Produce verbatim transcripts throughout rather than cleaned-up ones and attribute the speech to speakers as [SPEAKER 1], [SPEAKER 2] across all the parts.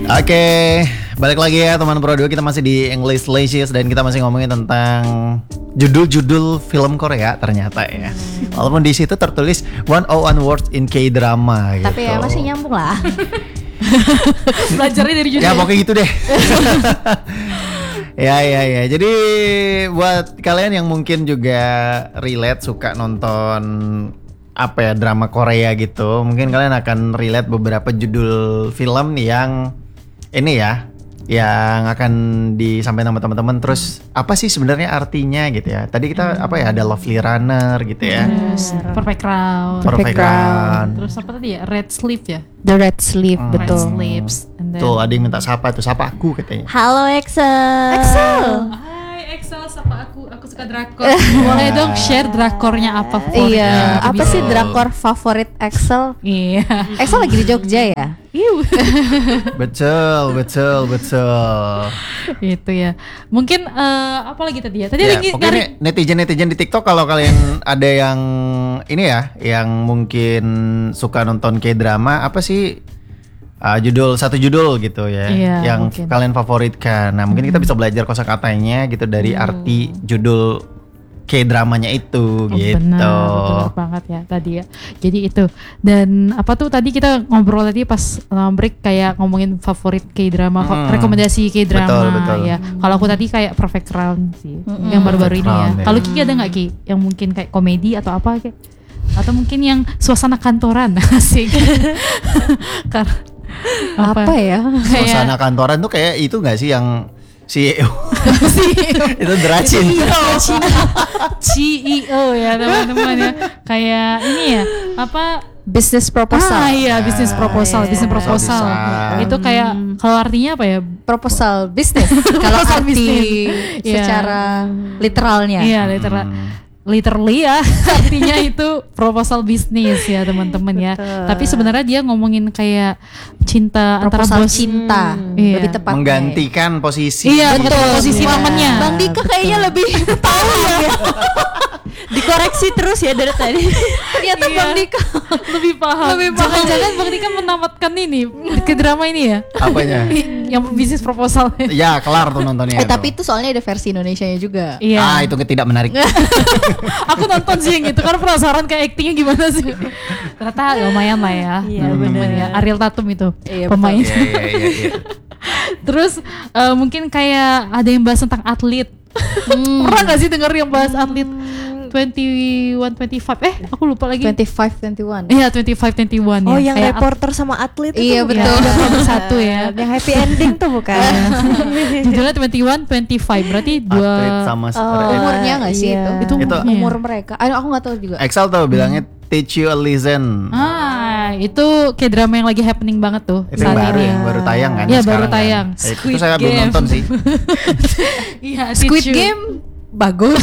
[SPEAKER 1] Oke, balik lagi ya teman Pro dua, kita masih di English Licious dan kita masih ngomongin tentang judul-judul film Korea ternyata ya. Walaupun di situ tertulis one oh one words in K-drama gitu.
[SPEAKER 2] Tapi ya masih nyambung lah.
[SPEAKER 3] Belajarnya dari judul.
[SPEAKER 1] Ya pokoknya gitu deh. Ya ya ya. Jadi buat kalian yang mungkin juga relate suka nonton apa ya drama Korea gitu, mungkin kalian akan relate beberapa judul film yang ini ya, yang akan disampaikan sama teman-teman. Terus apa sih sebenarnya artinya gitu ya? Tadi kita apa ya, ada Lovely Runner gitu ya,
[SPEAKER 3] Yes, Perfect Round.
[SPEAKER 1] Perfect,
[SPEAKER 2] Perfect
[SPEAKER 1] Round.
[SPEAKER 3] Terus apa tadi ya? Red Sleeve ya?
[SPEAKER 2] The Red Sleeve,
[SPEAKER 1] Hmm.
[SPEAKER 2] betul.
[SPEAKER 3] Red Sleeves. And then...
[SPEAKER 1] Tuh ada yang minta sapa tuh, sapa aku katanya.
[SPEAKER 2] Halo Excel.
[SPEAKER 3] Excel. Hai Excel, sapa aku. Aku suka drakor. Boleh dong share drakornya apa favoritnya?
[SPEAKER 2] Iya,
[SPEAKER 3] Gitu
[SPEAKER 2] apa
[SPEAKER 3] bisa.
[SPEAKER 2] sih drakor favorit Excel?
[SPEAKER 3] Iya.
[SPEAKER 2] Excel lagi di Jogja ya?
[SPEAKER 3] Iu.
[SPEAKER 1] Betul, betul, betul.
[SPEAKER 3] Itu ya. Mungkin eh, apa lagi tadi ya? Tadi
[SPEAKER 1] Ya,
[SPEAKER 3] lagi
[SPEAKER 1] pokoknya
[SPEAKER 3] nyari-
[SPEAKER 1] netizen-netizen di TikTok, kalau kalian ada yang ini ya, yang mungkin suka nonton K-drama, apa sih uh, judul satu judul gitu ya,
[SPEAKER 3] Iya,
[SPEAKER 1] yang
[SPEAKER 3] mungkin.
[SPEAKER 1] kalian favoritkan. Nah, mungkin kita bisa belajar kosakatanya gitu dari arti judul K-dramanya itu
[SPEAKER 3] Oh,
[SPEAKER 1] gitu.
[SPEAKER 3] benar, benar banget ya tadi ya. Jadi itu. Dan apa tuh tadi kita ngobrol tadi pas uh, break kayak ngomongin favorit K-drama,
[SPEAKER 1] Hmm.
[SPEAKER 3] rekomendasi K-drama
[SPEAKER 1] Betul, betul.
[SPEAKER 3] ya. Kalau aku tadi kayak Perfect Round sih,
[SPEAKER 2] Mm-mm.
[SPEAKER 3] yang baru-baru
[SPEAKER 1] Perfect
[SPEAKER 3] ini ya.
[SPEAKER 1] Round, ya.
[SPEAKER 3] Kalau Kiki ada nggak Ki? Yang mungkin kayak komedi atau apa kayak? Atau mungkin yang suasana kantoran asik. Karena
[SPEAKER 2] Apa ya?
[SPEAKER 3] Kayak
[SPEAKER 1] Suasana kantoran tuh kayak itu nggak sih yang C E O
[SPEAKER 3] C E O.
[SPEAKER 1] itu Dracin.
[SPEAKER 3] C E O ya teman-teman ya. Kayak ini ya, apa
[SPEAKER 2] Business proposal.
[SPEAKER 3] Ah iya, bisnis proposal,
[SPEAKER 2] iya.
[SPEAKER 3] bisnis proposal.
[SPEAKER 1] Bisa.
[SPEAKER 3] Itu kayak kalau artinya apa ya?
[SPEAKER 2] Proposal bisnis. Kalau
[SPEAKER 3] Proposal
[SPEAKER 2] arti
[SPEAKER 3] bisnis. Iya.
[SPEAKER 2] secara literalnya.
[SPEAKER 3] Iya, literal
[SPEAKER 1] Hmm.
[SPEAKER 3] literally ya artinya itu proposal bisnis ya teman-teman ya.
[SPEAKER 2] Betul.
[SPEAKER 3] Tapi sebenarnya dia ngomongin kayak cinta antara
[SPEAKER 2] Proposal
[SPEAKER 3] bos.
[SPEAKER 2] cinta.
[SPEAKER 3] Iya.
[SPEAKER 2] Lebih tepat.
[SPEAKER 1] Menggantikan posisi.
[SPEAKER 3] Iya,
[SPEAKER 2] Betul.
[SPEAKER 3] betul, posisi
[SPEAKER 2] Iya.
[SPEAKER 3] momennya.
[SPEAKER 2] Bang Dika kayaknya lebih tahu ya. Dikoreksi terus ya dari tadi. Ternyata
[SPEAKER 3] Iya.
[SPEAKER 2] Bang Dika
[SPEAKER 3] lebih paham.
[SPEAKER 2] Lebih paham.
[SPEAKER 3] Jangan-jangan Bang Dika menamatkan ini ke drama ini ya.
[SPEAKER 1] Apanya?
[SPEAKER 3] Yang bisnis proposal.
[SPEAKER 1] Ya kelar tuh nontonnya.
[SPEAKER 2] Eh
[SPEAKER 1] tuh.
[SPEAKER 2] tapi itu soalnya ada versi Indonesianya juga.
[SPEAKER 3] Iya.
[SPEAKER 1] Ah itu tidak menarik.
[SPEAKER 3] Aku nonton sih yang itu karena penasaran kayak actingnya gimana sih. Ternyata lumayan lah ya.
[SPEAKER 2] Iya,
[SPEAKER 3] teman-teman
[SPEAKER 2] bener.
[SPEAKER 3] ya. Ariel Tatum itu
[SPEAKER 2] Iya,
[SPEAKER 3] pemain.
[SPEAKER 1] Iya iya iya. iya.
[SPEAKER 3] Terus eh, mungkin kayak ada yang bahas tentang atlet. Pernah gak sih denger yang bahas atlet? twenty-one twenty-five eh aku lupa lagi.
[SPEAKER 2] twenty-five twenty-one.
[SPEAKER 3] Iya twenty-five twenty-one
[SPEAKER 4] Oh,
[SPEAKER 3] ya.
[SPEAKER 4] yang
[SPEAKER 3] Kayak
[SPEAKER 4] reporter sama atlet itu
[SPEAKER 2] Iya,
[SPEAKER 4] bukan?
[SPEAKER 2] betul.
[SPEAKER 3] Iya, nomor satu ya.
[SPEAKER 4] Yang happy ending tuh bukan?
[SPEAKER 3] Judulnya twenty-one twenty-five berarti
[SPEAKER 1] Atlet
[SPEAKER 3] dua
[SPEAKER 1] sama
[SPEAKER 4] Oh,
[SPEAKER 2] Umurnya nggak sih
[SPEAKER 4] iya.
[SPEAKER 2] itu?
[SPEAKER 3] itu
[SPEAKER 1] Itu-
[SPEAKER 3] umurnya.
[SPEAKER 2] Umur mereka. Aduh, aku nggak tahu juga.
[SPEAKER 1] Excel tuh bilangnya teach you a lesson.
[SPEAKER 3] Ah, itu kayak drama yang lagi happening banget tuh
[SPEAKER 1] Itu yang
[SPEAKER 3] saat
[SPEAKER 1] baru
[SPEAKER 3] ini.
[SPEAKER 1] yang baru tayang kan?
[SPEAKER 3] Iya,
[SPEAKER 1] sekarang
[SPEAKER 3] baru
[SPEAKER 1] kan?
[SPEAKER 3] tayang.
[SPEAKER 1] Eh, itu
[SPEAKER 3] Squid
[SPEAKER 1] saya belum
[SPEAKER 3] Game.
[SPEAKER 1] nonton sih.
[SPEAKER 3] Iya,
[SPEAKER 2] Squid
[SPEAKER 3] Teach You.
[SPEAKER 2] Game bagus.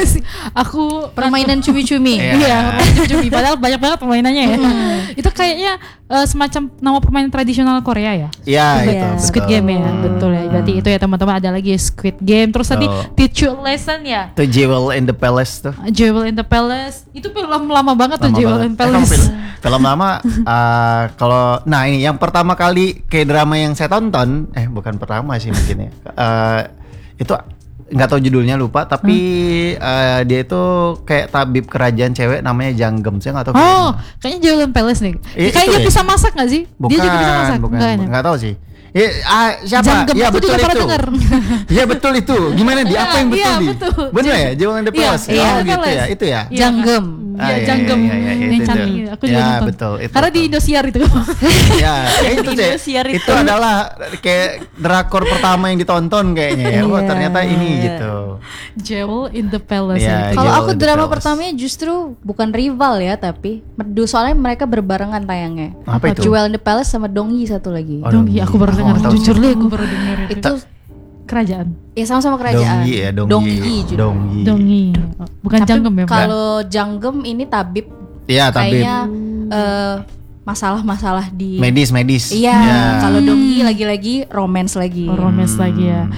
[SPEAKER 3] Aku
[SPEAKER 2] Permainan cumi-cumi.
[SPEAKER 1] Iya.
[SPEAKER 3] Iya, permainan cumi. Padahal banyak banget permainannya ya. Itu kayaknya eh, semacam nama permainan tradisional Korea ya.
[SPEAKER 1] Iya
[SPEAKER 4] Iya.
[SPEAKER 1] itu. betul.
[SPEAKER 3] Squid Game ya,
[SPEAKER 1] Hmm.
[SPEAKER 3] betul ya. Berarti itu ya teman-teman, ada lagi Squid Game. Terus tadi
[SPEAKER 1] Betul.
[SPEAKER 3] Teach You a Lesson ya.
[SPEAKER 1] Itu Jewel in the Palace tuh.
[SPEAKER 3] Jewel in the Palace. Itu film lama banget tuh,
[SPEAKER 1] Lama
[SPEAKER 3] Jewel
[SPEAKER 1] banget.
[SPEAKER 3] in
[SPEAKER 1] Eh, kalau
[SPEAKER 3] Palace.
[SPEAKER 1] film, film lama uh, kalau nah ini yang pertama kali kayak drama yang saya tonton, eh bukan pertama sih mungkin ya. Uh, itu nggak tahu judulnya, lupa, tapi uh, dia itu kayak tabib kerajaan cewek namanya Janggem. Saya nggak tahu.
[SPEAKER 3] Oh, kayaknya Jewel in Palace nih.
[SPEAKER 1] Iya,
[SPEAKER 3] Kayaknya
[SPEAKER 1] itu
[SPEAKER 3] dia
[SPEAKER 1] ya?
[SPEAKER 3] bisa masak gak sih?
[SPEAKER 1] Bukan,
[SPEAKER 3] Dia juga bisa masak.
[SPEAKER 1] bukan,
[SPEAKER 3] Enggak, ya?
[SPEAKER 1] nggak tahu sih. Ya, ah, siapa?
[SPEAKER 3] Janggem,
[SPEAKER 1] Ya
[SPEAKER 3] aku
[SPEAKER 1] betul
[SPEAKER 3] juga pernah
[SPEAKER 1] itu.
[SPEAKER 3] denger.
[SPEAKER 1] Ya betul itu. Gimana di apa yang betul
[SPEAKER 3] Iya,
[SPEAKER 1] di?
[SPEAKER 3] betul.
[SPEAKER 1] Bener ya, Jewel in the
[SPEAKER 3] Iya,
[SPEAKER 1] Palace.
[SPEAKER 3] iya,
[SPEAKER 1] Oh,
[SPEAKER 3] in the
[SPEAKER 1] gitu
[SPEAKER 3] Palace.
[SPEAKER 1] ya. Itu ya.
[SPEAKER 3] Iya.
[SPEAKER 2] Janggem.
[SPEAKER 1] Ah,
[SPEAKER 3] Iya,
[SPEAKER 1] iya,
[SPEAKER 3] Janggem.
[SPEAKER 1] iya, iya, iya,
[SPEAKER 3] yang
[SPEAKER 1] itu,
[SPEAKER 3] cantik.
[SPEAKER 1] itu.
[SPEAKER 3] Aku juga
[SPEAKER 1] Ya,
[SPEAKER 3] nonton.
[SPEAKER 1] betul, itu.
[SPEAKER 3] Karena di Indosiar itu.
[SPEAKER 1] Ya, kayak itu deh.
[SPEAKER 4] Indosiar
[SPEAKER 1] Itu.
[SPEAKER 4] itu.
[SPEAKER 1] adalah kayak drakor pertama yang ditonton kayaknya ya. Oh,
[SPEAKER 4] Iya.
[SPEAKER 1] ternyata ini gitu.
[SPEAKER 3] Jewel in the Palace.
[SPEAKER 1] Iya,
[SPEAKER 3] ya.
[SPEAKER 2] Kalau
[SPEAKER 1] Jewel
[SPEAKER 2] aku
[SPEAKER 1] in the
[SPEAKER 2] drama
[SPEAKER 1] Palace.
[SPEAKER 2] pertamanya justru bukan rival ya, tapi merdu, soalnya mereka berbarengan tayangnya.
[SPEAKER 1] Apa itu?
[SPEAKER 2] Jewel in the Palace sama Dongyi satu lagi.
[SPEAKER 1] Oh,
[SPEAKER 3] Dongyi, aku baru
[SPEAKER 1] Aku
[SPEAKER 3] dengar.
[SPEAKER 1] nggak tahu.
[SPEAKER 3] Jujur deh, aku baru dengar itu.
[SPEAKER 2] Itu
[SPEAKER 3] Kerajaan.
[SPEAKER 2] ya sama-sama kerajaan.
[SPEAKER 1] Dongyi ya, Dongyi.
[SPEAKER 2] Dongyi juga.
[SPEAKER 1] Dongyi.
[SPEAKER 3] Dongyi. Bukan
[SPEAKER 2] Tapi
[SPEAKER 3] Janggem ya, Mbak?
[SPEAKER 2] kalau Janggem ini tabib,
[SPEAKER 1] Iya, tabib.
[SPEAKER 2] kayaknya eh, masalah-masalah di
[SPEAKER 1] Medis, medis.
[SPEAKER 2] Iya,
[SPEAKER 1] Ya.
[SPEAKER 2] kalau Dongyi lagi-lagi romance lagi.
[SPEAKER 3] Oh, romance lagi ya.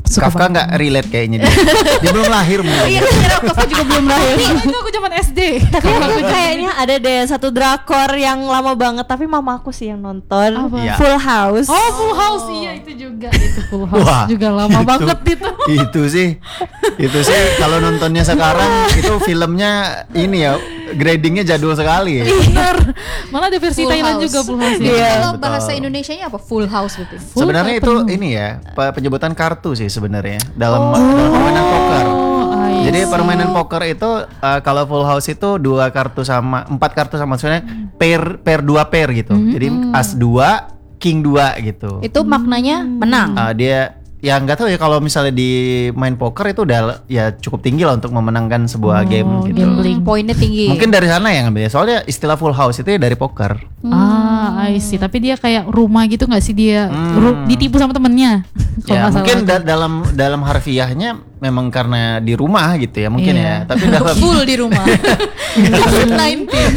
[SPEAKER 3] suka
[SPEAKER 1] Kafka
[SPEAKER 3] banget.
[SPEAKER 1] nggak relate kayaknya dia. Dia belum lahir mungkin.
[SPEAKER 2] Iya, kira Kafka juga belum lahir.
[SPEAKER 3] Itu aku zaman S D.
[SPEAKER 4] Tapi aku kayaknya ada deh satu drakor yang lama banget tapi mamaku sih yang nonton.
[SPEAKER 3] Apa?
[SPEAKER 1] Iya.
[SPEAKER 4] Full House.
[SPEAKER 3] Oh, Full House, iya itu juga. Itu Full House
[SPEAKER 1] Wah,
[SPEAKER 3] juga lama banget itu.
[SPEAKER 1] Itu sih, itu sih kalau nontonnya sekarang itu filmnya ini ya gradingnya jadul sekali. Ya.
[SPEAKER 3] Bener. Malah ada versi
[SPEAKER 5] Full
[SPEAKER 3] Thailand
[SPEAKER 5] House.
[SPEAKER 3] juga Full House.
[SPEAKER 5] Jadi
[SPEAKER 3] Ya.
[SPEAKER 5] kalau
[SPEAKER 1] betul.
[SPEAKER 5] bahasa Indonesianya apa? Full House berarti.
[SPEAKER 3] Full
[SPEAKER 1] Sebenarnya
[SPEAKER 3] apa
[SPEAKER 1] itu
[SPEAKER 3] penuh?
[SPEAKER 1] ini ya pe- penyebutan kartu sih sebenarnya dalam, dalam permainan poker.
[SPEAKER 3] Oh, I
[SPEAKER 1] Jadi
[SPEAKER 3] see.
[SPEAKER 1] permainan poker itu uh, kalau full house itu dua kartu sama empat kartu sama maksudnya pair pair dua pair gitu. Jadi as dua, king dua gitu.
[SPEAKER 5] Itu maknanya menang.
[SPEAKER 1] Uh, dia ya nggak tahu ya kalau misalnya di main poker itu udah ya cukup tinggi lah untuk memenangkan sebuah game
[SPEAKER 3] Oh,
[SPEAKER 1] gitu.
[SPEAKER 3] gambling.
[SPEAKER 5] Poinnya tinggi.
[SPEAKER 1] Mungkin dari sana ya ngambilnya. Soalnya istilah full house itu ya dari poker.
[SPEAKER 3] Ah, I see. Tapi dia kayak rumah gitu nggak sih dia
[SPEAKER 1] Hmm.
[SPEAKER 3] ru- ditipu sama temennya? Kalau
[SPEAKER 1] Ya
[SPEAKER 3] nggak
[SPEAKER 1] mungkin
[SPEAKER 3] salah.
[SPEAKER 1] da- dalam dalam harfiahnya memang karena di rumah gitu ya mungkin
[SPEAKER 3] Iya.
[SPEAKER 1] ya. Tapi dalam
[SPEAKER 5] full di rumah. covid sembilan belas.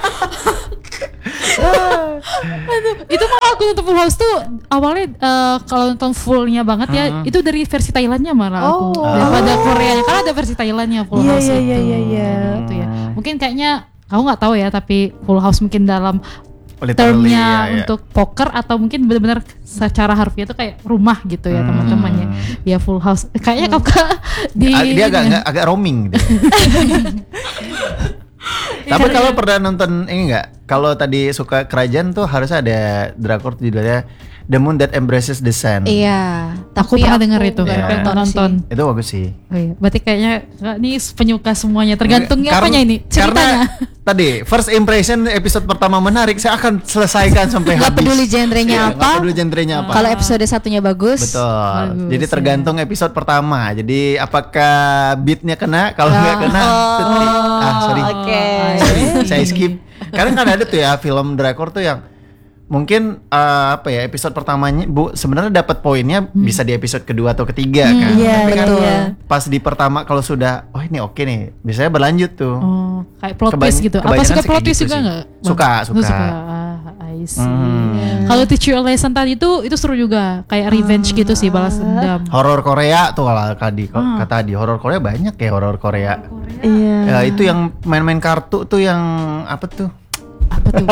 [SPEAKER 3] Itu malah aku nonton Full House tuh awalnya eh, kalau nonton fullnya banget ya
[SPEAKER 1] Hmm.
[SPEAKER 3] itu dari versi Thailandnya malah aku
[SPEAKER 4] Oh.
[SPEAKER 3] daripada Koreanya karena ada versi Thailandnya Full
[SPEAKER 4] Iya,
[SPEAKER 3] House
[SPEAKER 4] iya,
[SPEAKER 3] itu.
[SPEAKER 4] iya, iya, iya.
[SPEAKER 3] Gitu ya. Mungkin kayaknya aku nggak tahu ya tapi Full House mungkin dalam
[SPEAKER 1] literally,
[SPEAKER 3] termnya
[SPEAKER 1] ya, ya.
[SPEAKER 3] untuk poker atau mungkin benar-benar secara harfiah itu kayak rumah gitu ya
[SPEAKER 1] Hmm.
[SPEAKER 3] teman-teman ya. Ya Full House. Kayaknya Kafka di
[SPEAKER 1] Ah, dia agak,
[SPEAKER 3] ini ya.
[SPEAKER 1] agak agak roaming gitu. Tapi kalau pernah nonton ini nggak? Kalau tadi suka kerajaan tuh harus ada drakor judulnya The Moon That Embraces the Sun.
[SPEAKER 5] Iya.
[SPEAKER 3] Aku
[SPEAKER 5] tapi
[SPEAKER 3] pernah dengar itu,
[SPEAKER 5] nggak
[SPEAKER 1] tapi
[SPEAKER 3] nggak nonton.
[SPEAKER 1] Itu bagus sih.
[SPEAKER 3] Oh iya, berarti kayaknya Kak, ini penyuka semuanya. Tergantungnya
[SPEAKER 1] Karena-
[SPEAKER 3] apanya ini? Ceritanya.
[SPEAKER 1] Karena tadi first impression episode pertama menarik, saya akan selesaikan sampai
[SPEAKER 5] Nggak
[SPEAKER 1] habis.
[SPEAKER 5] peduli genrenya
[SPEAKER 1] Iya,
[SPEAKER 5] apa.
[SPEAKER 1] nggak peduli genrenya apa.
[SPEAKER 5] Kalau episode satunya bagus.
[SPEAKER 1] Betul.
[SPEAKER 3] Bagus,
[SPEAKER 1] Jadi
[SPEAKER 3] ya.
[SPEAKER 1] tergantung episode pertama. Jadi apakah beatnya kena? Kalau nggak kena, tuti. Ah sorry.
[SPEAKER 4] Oke.
[SPEAKER 1] Sorry, saya skip. Karena kan ada tuh ya film drakor tuh yang mungkin eh, apa ya episode pertamanya bu sebenarnya dapat poinnya bisa di episode kedua atau ketiga kan.
[SPEAKER 4] Iya,
[SPEAKER 1] Tapi kan
[SPEAKER 4] betul.
[SPEAKER 1] pas di pertama kalau sudah oh ini oke nih, biasanya berlanjut tuh.
[SPEAKER 3] Oh, kayak plot
[SPEAKER 1] Kebany-
[SPEAKER 3] twist gitu. Apa
[SPEAKER 1] kebanyakan
[SPEAKER 3] suka
[SPEAKER 1] sih
[SPEAKER 3] plot
[SPEAKER 1] kayak
[SPEAKER 3] twist
[SPEAKER 1] gitu
[SPEAKER 3] juga
[SPEAKER 1] sih.
[SPEAKER 3] nggak?
[SPEAKER 1] Suka,
[SPEAKER 3] Bang?
[SPEAKER 1] suka.
[SPEAKER 3] Lu suka. Ah, I see.
[SPEAKER 1] Hmm.
[SPEAKER 3] Kalau Teach You a Lesson tadi itu itu seru juga, kayak revenge gitu sih, balas dendam.
[SPEAKER 1] Horor Korea tuh kalau tadi
[SPEAKER 3] Ah.
[SPEAKER 1] kata di horor Korea banyak ya horor Korea.
[SPEAKER 4] Iya.
[SPEAKER 1] Ya, itu yang main-main kartu tuh yang apa tuh?
[SPEAKER 3] Apa tuh?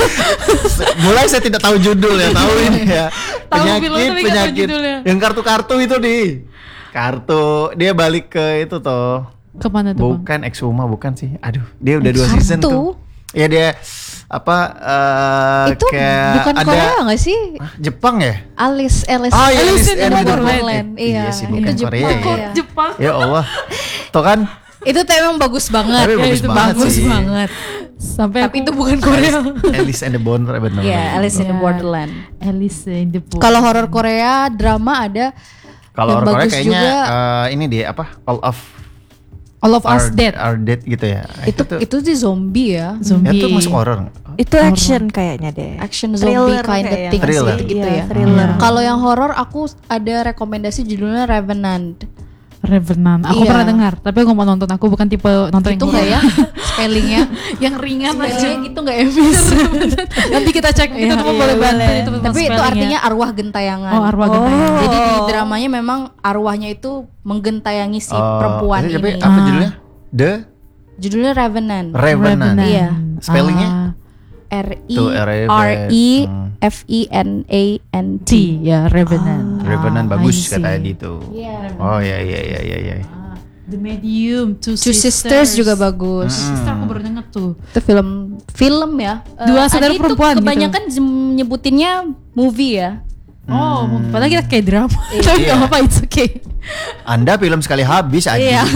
[SPEAKER 1] Mulai saya tidak tahu judul ya, tahu ini ya.
[SPEAKER 3] Tahu
[SPEAKER 1] Penyakit,
[SPEAKER 3] film tapi nggak tahu
[SPEAKER 1] penyakit.
[SPEAKER 3] judulnya.
[SPEAKER 1] Yang kartu-kartu itu di kartu dia balik ke itu tuh.
[SPEAKER 3] Kemana tuh, Bang?
[SPEAKER 1] Bukan Exuma bukan sih. Aduh, dia udah dua
[SPEAKER 5] Kartu?
[SPEAKER 1] season tuh. Ya dia apa eh
[SPEAKER 5] Itu
[SPEAKER 1] kayak
[SPEAKER 5] bukan
[SPEAKER 1] ada
[SPEAKER 5] Korea nggak sih?
[SPEAKER 1] Hah, Jepang ya?
[SPEAKER 5] Alice Alice
[SPEAKER 1] Oh, iya,
[SPEAKER 5] Alice
[SPEAKER 1] Alice
[SPEAKER 5] in
[SPEAKER 1] in
[SPEAKER 5] the
[SPEAKER 1] Borderland.
[SPEAKER 5] Borderland.
[SPEAKER 1] Eh,
[SPEAKER 5] Iya,
[SPEAKER 1] iya sih,
[SPEAKER 5] itu
[SPEAKER 1] bukan
[SPEAKER 5] Jepang.
[SPEAKER 1] Korea ya.
[SPEAKER 5] Iya.
[SPEAKER 3] Jepang.
[SPEAKER 1] Ya Allah. Tuh kan
[SPEAKER 5] Itu tuh emang bagus banget.
[SPEAKER 1] Tapi
[SPEAKER 5] Ya,
[SPEAKER 1] bagus
[SPEAKER 5] itu
[SPEAKER 1] banget
[SPEAKER 5] bagus
[SPEAKER 1] sih.
[SPEAKER 5] banget.
[SPEAKER 3] Sampai
[SPEAKER 5] Tapi
[SPEAKER 3] aku-
[SPEAKER 5] itu bukan Korea.
[SPEAKER 1] Alice and the Borderland benar.
[SPEAKER 5] Iya, Alice in the
[SPEAKER 3] Ya.
[SPEAKER 5] Borderland.
[SPEAKER 3] Alice in the Borderland.
[SPEAKER 5] Kalau horor Korea drama ada
[SPEAKER 1] Kalau
[SPEAKER 5] yang
[SPEAKER 1] horor Korea
[SPEAKER 5] bagus
[SPEAKER 1] kayaknya
[SPEAKER 5] juga.
[SPEAKER 1] eh, ini dia apa? All of
[SPEAKER 3] All of Us
[SPEAKER 1] Are,
[SPEAKER 3] Dead.
[SPEAKER 1] Are Dead gitu ya.
[SPEAKER 5] itu
[SPEAKER 1] tuh-
[SPEAKER 5] itu di zombie ya.
[SPEAKER 1] ya
[SPEAKER 3] Zombie.
[SPEAKER 1] tuh masuk horor nggak?
[SPEAKER 4] Itu action kayaknya deh.
[SPEAKER 5] Action zombie
[SPEAKER 4] Thriller
[SPEAKER 5] kind of
[SPEAKER 4] kayaknya.
[SPEAKER 5] thing
[SPEAKER 1] Thriller.
[SPEAKER 5] sih gitu
[SPEAKER 4] Iya,
[SPEAKER 5] ya.
[SPEAKER 4] thriller.
[SPEAKER 5] Kalau yang horor aku ada rekomendasi judulnya Revenant.
[SPEAKER 3] Revenant. Aku
[SPEAKER 5] Iya.
[SPEAKER 3] pernah dengar, tapi aku mau nonton. Aku bukan tipe nonton
[SPEAKER 5] Itu
[SPEAKER 3] yang
[SPEAKER 5] nggak ya spellingnya?
[SPEAKER 3] yang ringan aja.
[SPEAKER 5] Spellingnya gitu nggak emis.
[SPEAKER 3] Nanti kita cek, kita
[SPEAKER 4] Iya,
[SPEAKER 3] tuh
[SPEAKER 4] iya,
[SPEAKER 3] boleh bantu
[SPEAKER 4] boleh.
[SPEAKER 3] itu tentang
[SPEAKER 5] Tapi itu
[SPEAKER 3] spellingnya.
[SPEAKER 5] artinya arwah gentayangan.
[SPEAKER 3] Oh, arwah gentayangan.
[SPEAKER 5] Jadi di dramanya memang arwahnya itu menggentayangi si
[SPEAKER 1] Oh,
[SPEAKER 5] perempuan
[SPEAKER 1] tapi
[SPEAKER 5] ini.
[SPEAKER 1] apa
[SPEAKER 3] Ah.
[SPEAKER 1] judulnya? The
[SPEAKER 5] Judulnya Revenant.
[SPEAKER 1] Revenant.
[SPEAKER 5] Iya.
[SPEAKER 1] Spellingnya?
[SPEAKER 3] Ah,
[SPEAKER 5] R I
[SPEAKER 1] Tuh, R E V.
[SPEAKER 5] R I
[SPEAKER 1] Hmm.
[SPEAKER 5] F I N A N
[SPEAKER 3] T ya Revenant.
[SPEAKER 1] Revenant
[SPEAKER 3] Ah,
[SPEAKER 1] bagus
[SPEAKER 3] I see.
[SPEAKER 1] kata Adi tuh.
[SPEAKER 5] Iya.
[SPEAKER 1] Oh ya ya ya ya ya.
[SPEAKER 3] Ah, The Medium, Two,
[SPEAKER 5] Two Sisters juga bagus.
[SPEAKER 1] Hmm.
[SPEAKER 3] Sister aku baru denger tuh.
[SPEAKER 5] Itu film film ya.
[SPEAKER 3] Dua
[SPEAKER 5] Eh,
[SPEAKER 3] saudara
[SPEAKER 5] Adi itu
[SPEAKER 3] perempuan gitu.
[SPEAKER 5] kebanyakan jem- nyebutinnya movie ya.
[SPEAKER 3] Oh, padahal kita kayak drama. Tapi
[SPEAKER 1] Iya.
[SPEAKER 3] nggak apa-apa, it's okay.
[SPEAKER 1] Anda film sekali habis Adi.
[SPEAKER 5] Iya.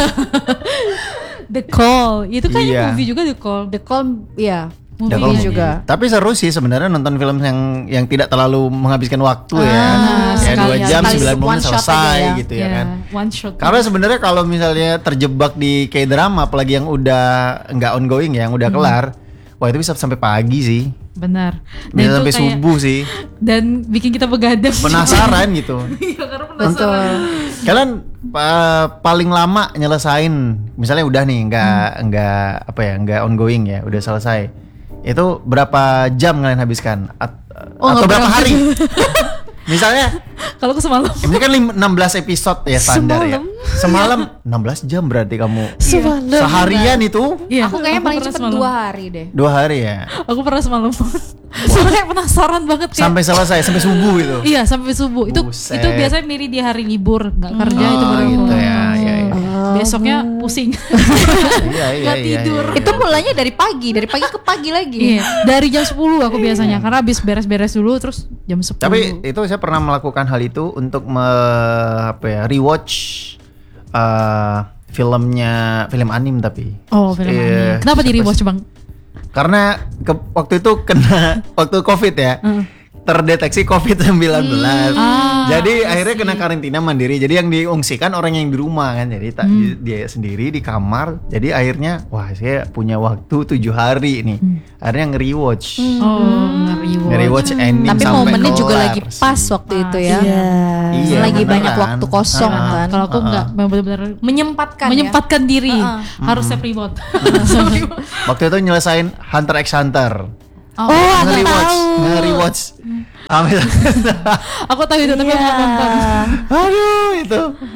[SPEAKER 3] The Call, itu kan
[SPEAKER 1] Iya.
[SPEAKER 3] movie juga The Call.
[SPEAKER 5] The Call ya.
[SPEAKER 1] Udah
[SPEAKER 3] Movie
[SPEAKER 1] kalau
[SPEAKER 5] juga.
[SPEAKER 1] movie. Tapi seru sih sebenarnya nonton film yang yang tidak terlalu menghabiskan waktu ya.
[SPEAKER 5] Ah,
[SPEAKER 1] Ya
[SPEAKER 5] sekali
[SPEAKER 1] dua
[SPEAKER 5] aja.
[SPEAKER 1] jam
[SPEAKER 5] Sekali
[SPEAKER 1] sembilan menit
[SPEAKER 5] one shot
[SPEAKER 1] selesai
[SPEAKER 5] aja ya.
[SPEAKER 1] gitu ya
[SPEAKER 3] Iya,
[SPEAKER 1] kan.
[SPEAKER 3] one shot.
[SPEAKER 1] Karena sebenarnya kalau misalnya terjebak di K-drama apalagi yang udah nggak ongoing ya, yang udah kelar, wah itu bisa sampai pagi sih.
[SPEAKER 3] Benar. Dan
[SPEAKER 1] Bisa
[SPEAKER 3] itu
[SPEAKER 1] sampai
[SPEAKER 3] kayak-
[SPEAKER 1] subuh sih.
[SPEAKER 3] Dan bikin kita begadang.
[SPEAKER 1] Penasaran gitu.
[SPEAKER 3] Iya, karena penasaran.
[SPEAKER 5] Betul.
[SPEAKER 1] Kalian pa- paling lama nyelesain misalnya udah nih nggak
[SPEAKER 3] Hmm.
[SPEAKER 1] nggak apa ya nggak ongoing ya udah selesai itu berapa jam kalian habiskan At-
[SPEAKER 5] Oh,
[SPEAKER 1] atau
[SPEAKER 5] nggak
[SPEAKER 1] berapa
[SPEAKER 5] berapa
[SPEAKER 1] hari Misalnya
[SPEAKER 3] Kalau aku semalam.
[SPEAKER 1] ini kan lim- enam belas episode ya standar ya. Semalam enam belas jam berarti kamu.
[SPEAKER 4] Semalam.
[SPEAKER 1] Seharian itu
[SPEAKER 3] Iya,
[SPEAKER 5] Aku kayaknya paling
[SPEAKER 3] pernah
[SPEAKER 5] cepet
[SPEAKER 3] semalam.
[SPEAKER 5] dua hari deh.
[SPEAKER 1] dua hari ya.
[SPEAKER 3] Aku pernah semalam. Soalnya penasaran banget kayak.
[SPEAKER 1] Sampai selesai, sampai subuh itu.
[SPEAKER 3] Iya sampai subuh. Itu
[SPEAKER 1] Buset.
[SPEAKER 3] itu biasanya mirip di hari libur nggak kerja
[SPEAKER 1] Oh,
[SPEAKER 3] itu baru.
[SPEAKER 1] gitu ya, ya, ya.
[SPEAKER 3] Besoknya pusing.
[SPEAKER 1] Iya, iya,
[SPEAKER 3] Nggak
[SPEAKER 1] iya,
[SPEAKER 3] tidur.
[SPEAKER 1] iya,
[SPEAKER 5] Itu
[SPEAKER 1] iya.
[SPEAKER 5] mulainya dari pagi, dari pagi ke pagi lagi.
[SPEAKER 3] Iya, dari jam sepuluh aku biasanya karena habis beres-beres dulu terus jam sepuluh.
[SPEAKER 1] Tapi itu saya pernah melakukan hal itu untuk me, apa ya, rewatch uh, filmnya film anim tapi.
[SPEAKER 3] Oh, film
[SPEAKER 1] Iya.
[SPEAKER 3] anime. Kenapa di rewatch, Bang?
[SPEAKER 1] Karena ke, waktu itu kena waktu Covid ya.
[SPEAKER 3] Heeh.
[SPEAKER 1] Terdeteksi covid sembilan belas.
[SPEAKER 3] Ah,
[SPEAKER 1] Jadi akhirnya kena karantina mandiri. Jadi yang diungsikan orang yang di rumah kan. Jadi tak di- dia sendiri di kamar. Jadi akhirnya wah saya punya waktu tujuh hari nih. Akhirnya nge-rewatch.
[SPEAKER 3] Oh, nge-rewatch.
[SPEAKER 1] Nge-rewatch ending
[SPEAKER 5] Tapi
[SPEAKER 1] sampai
[SPEAKER 5] momennya juga
[SPEAKER 1] kelar
[SPEAKER 5] lagi
[SPEAKER 1] sih.
[SPEAKER 5] pas waktu itu ya.
[SPEAKER 4] Iya.
[SPEAKER 1] Iya,
[SPEAKER 5] Lagi
[SPEAKER 1] beneran.
[SPEAKER 5] banyak waktu kosong
[SPEAKER 1] Ah,
[SPEAKER 5] kan.
[SPEAKER 3] Kalau aku enggak benar-benar
[SPEAKER 5] Menyempatkan
[SPEAKER 3] menyempatkan diri.
[SPEAKER 5] Heeh.
[SPEAKER 3] Harus saya remote.
[SPEAKER 1] Waktu itu nyelesain Hunter x Hunter.
[SPEAKER 3] Oh,
[SPEAKER 1] Nge-rewatch, nge-rewatch. Sampai
[SPEAKER 3] aku tahu itu tapi aku nggak nonton.
[SPEAKER 1] aduh itu